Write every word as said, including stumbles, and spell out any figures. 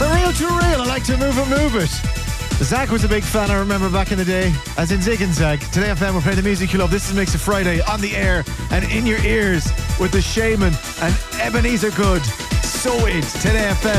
For real to real, I like to move it, move it. Zach was a big fan, I remember back in the day, as in Zig and Zag. Today F M, we're playing the music you love. This is Mix of Friday on the air and in your ears with the Shaman and Ebenezer Good. So it, Today F M.